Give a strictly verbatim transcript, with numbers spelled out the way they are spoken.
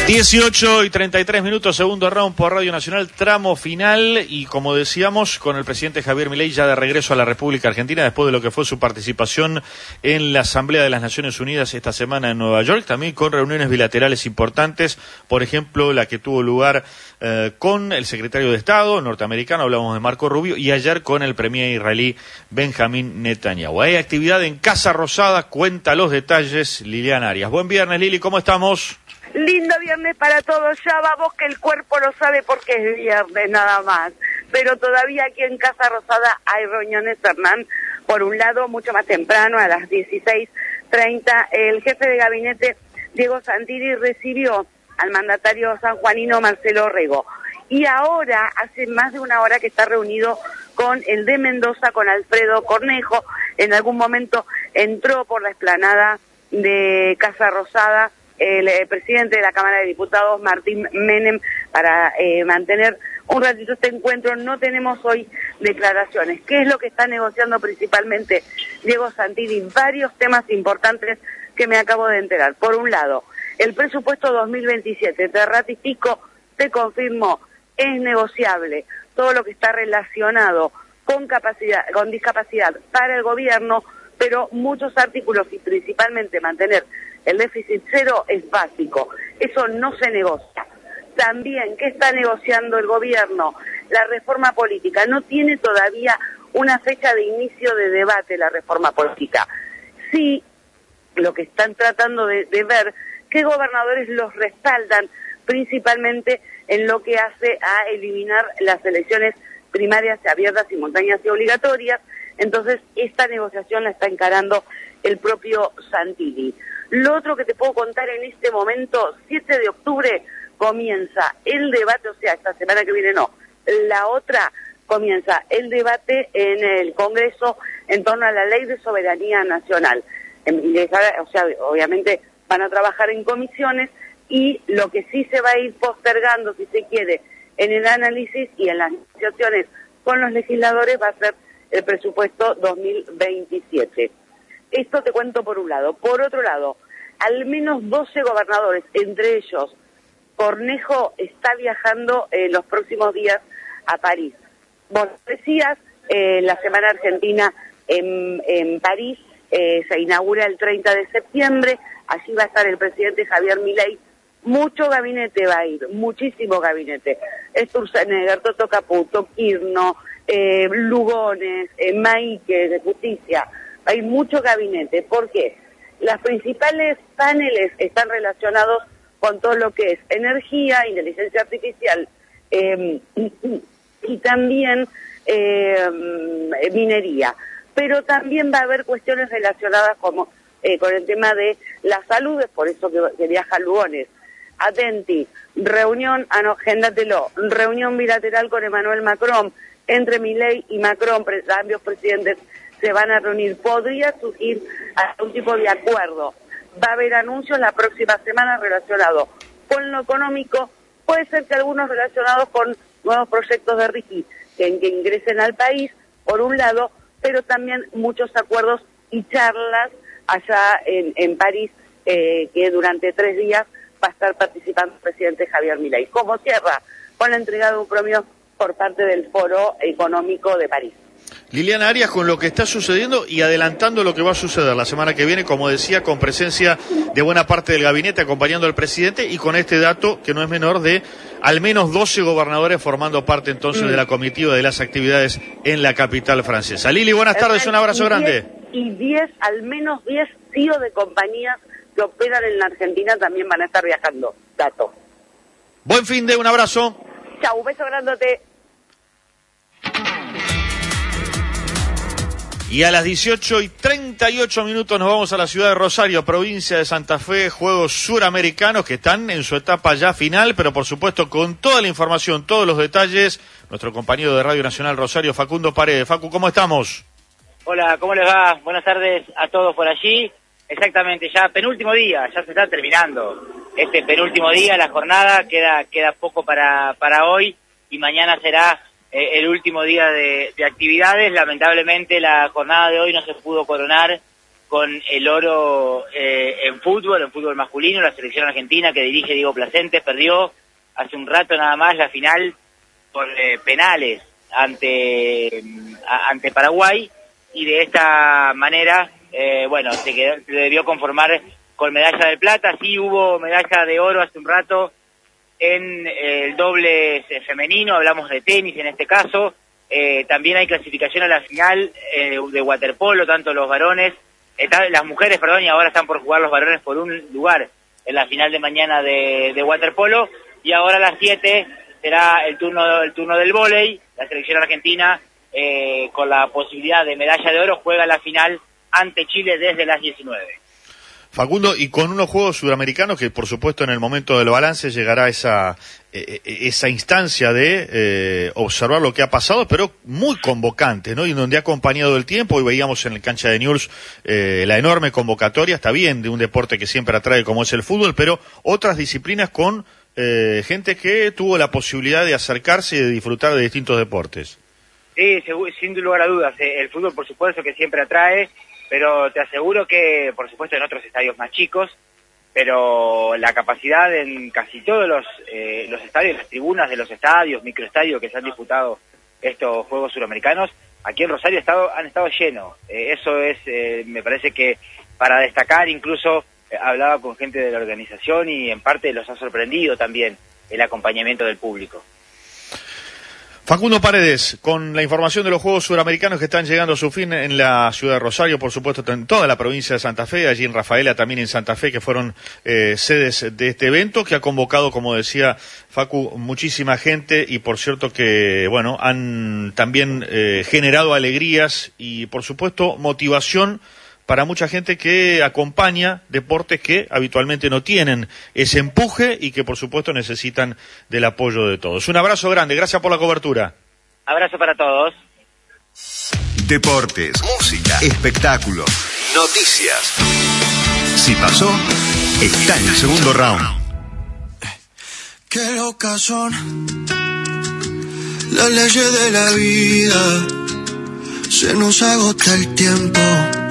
dieciocho y treinta y tres minutos, segundo round por Radio Nacional, tramo final, y como decíamos, con el presidente Javier Milei ya de regreso a la República Argentina después de lo que fue su participación en la Asamblea de las Naciones Unidas esta semana en Nueva York, también con reuniones bilaterales importantes, por ejemplo, la que tuvo lugar eh, con el secretario de Estado norteamericano, hablamos de Marco Rubio, y ayer con el premier israelí Benjamín Netanyahu. Hay actividad en Casa Rosada, cuenta los detalles Liliana Arias. Buen viernes, Lili, ¿cómo estamos? Lindo viernes para todos, ya vamos que el cuerpo lo sabe porque es viernes nada más, pero todavía aquí en Casa Rosada hay reuniones, Hernán. Por un lado, mucho más temprano, a las dieciséis treinta, el jefe de gabinete Diego Santilli recibió al mandatario sanjuanino Marcelo Rego, y ahora hace más de una hora que está reunido con el de Mendoza, con Alfredo Cornejo. En algún momento entró por la explanada de Casa Rosada el eh, presidente de la Cámara de Diputados, Martín Menem, para eh, mantener un ratito este encuentro. No tenemos hoy declaraciones. ¿Qué es lo que está negociando principalmente Diego Santilli? Varios temas importantes que me acabo de enterar. Por un lado, el presupuesto dos mil veintisiete, te ratifico, te confirmo, es negociable. Todo lo que está relacionado con capacidad, con discapacidad para el gobierno, pero muchos artículos y principalmente mantener el déficit cero es básico. Eso no se negocia. También, ¿qué está negociando el gobierno? La reforma política. No tiene todavía una fecha de inicio de debate la reforma política. Sí, lo que están tratando de, de ver, qué gobernadores los respaldan, principalmente en lo que hace a eliminar las elecciones primarias abiertas, simultáneas y obligatorias. Entonces, esta negociación la está encarando el propio Santilli. Lo otro que te puedo contar en este momento, siete de octubre comienza el debate, o sea, esta semana que viene no, la otra comienza el debate en el Congreso en torno a la Ley de Soberanía Nacional. O sea, obviamente van a trabajar en comisiones, y lo que sí se va a ir postergando, si se quiere, en el análisis y en las negociaciones con los legisladores va a ser el presupuesto dos mil veintisiete. Esto te cuento por un lado. Por otro lado, al menos doce gobernadores, entre ellos Cornejo, está viajando en eh, los próximos días a París. Vos decías, eh, la Semana Argentina en, en París eh, se inaugura el treinta de septiembre, allí va a estar el presidente Javier Milei. Mucho gabinete va a ir, muchísimo gabinete. Sturzenegger, Toto Caputo, Kirchner, eh, Lugones, eh, Maike de Justicia. Hay mucho gabinete. ¿Por qué? Las principales paneles están relacionados con todo lo que es energía, inteligencia artificial eh, y, y también eh, minería. Pero también va a haber cuestiones relacionadas como eh, con el tema de la salud, es por eso que, que viaja Lugones. Atenti, reunión, agéndatelo, reunión bilateral con Emmanuel Macron, entre Milei y Macron, pre, ambos presidentes se van a reunir. Podría surgir algún tipo de acuerdo. Va a haber anuncios la próxima semana relacionados con lo económico. Puede ser que algunos relacionados con nuevos proyectos de RIGI que, que ingresen al país, por un lado, pero también muchos acuerdos y charlas allá en, en París, eh, que durante tres días va a estar participando el presidente Javier Milei. Como cierra con la entrega de un premio por parte del Foro Económico de París. Liliana Arias, con lo que está sucediendo y adelantando lo que va a suceder la semana que viene, como decía, con presencia de buena parte del gabinete acompañando al presidente, y con este dato, que no es menor, de al menos doce gobernadores formando parte entonces mm. de la comitiva de las actividades en la capital francesa. Lili, buenas tardes, un abrazo grande. Y diez, al menos diez C E O de compañías que operan en la Argentina también van a estar viajando. Dato. Buen fin de, un abrazo. Chau, beso grandote. Y a las dieciocho y treinta y ocho minutos nos vamos a la ciudad de Rosario, provincia de Santa Fe, Juegos Suramericanos que están en su etapa ya final, pero por supuesto con toda la información, todos los detalles, nuestro compañero de Radio Nacional Rosario, Facundo Paredes. Facu, ¿cómo estamos? Hola, ¿cómo les va? Buenas tardes a todos por allí. Exactamente, ya penúltimo día, ya se está terminando este penúltimo día, la jornada, queda queda poco para, para hoy, y mañana será eh, el último día de, de actividades. Lamentablemente la jornada de hoy no se pudo coronar con el oro eh, en fútbol, en fútbol masculino. La selección argentina que dirige Diego Placentes perdió hace un rato nada más la final por eh, penales ante, a, ante Paraguay, y de esta manera, eh, bueno, se, quedó, se debió conformar con medalla de plata. Sí hubo medalla de oro hace un rato en eh, el doble femenino, hablamos de tenis en este caso. Eh, también hay clasificación a la final eh, de waterpolo, tanto los varones, eh, las mujeres, perdón, y ahora están por jugar los varones por un lugar en la final de mañana de, de waterpolo. Y ahora a las siete será el turno el turno del vóley. La selección argentina, eh, con la posibilidad de medalla de oro, juega la final ante Chile desde las diecinueve. Facundo, y con unos Juegos Sudamericanos que, por supuesto, en el momento del balance llegará esa eh, esa instancia de eh, observar lo que ha pasado, pero muy convocante, ¿no? Y donde ha acompañado el tiempo. Hoy veíamos en el cancha de Newell's eh, la enorme convocatoria, está bien, de un deporte que siempre atrae como es el fútbol, pero otras disciplinas con eh, gente que tuvo la posibilidad de acercarse y de disfrutar de distintos deportes. Sí, sin lugar a dudas. El fútbol, por supuesto, que siempre atrae, pero te aseguro que, por supuesto, en otros estadios más chicos, pero la capacidad en casi todos los eh, los estadios, las tribunas de los estadios, microestadios que se han disputado estos Juegos Suramericanos, aquí en Rosario estado, han estado llenos. Eh, eso es, eh, me parece que para destacar, incluso eh, hablaba con gente de la organización y en parte los ha sorprendido también el acompañamiento del público. Facundo Paredes, con la información de los Juegos Suramericanos que están llegando a su fin en la ciudad de Rosario, por supuesto en toda la provincia de Santa Fe, allí en Rafaela, también en Santa Fe, que fueron eh, sedes de este evento, que ha convocado, como decía Facu, muchísima gente, y por cierto que, bueno, han también eh, generado alegrías y, por supuesto, motivación para mucha gente que acompaña deportes que habitualmente no tienen ese empuje y que por supuesto necesitan del apoyo de todos. Un abrazo grande, gracias por la cobertura. Abrazo para todos. Deportes, música, espectáculos, noticias. Si pasó, está en el segundo round. Qué locas son las leyes de la vida, se nos agota el tiempo.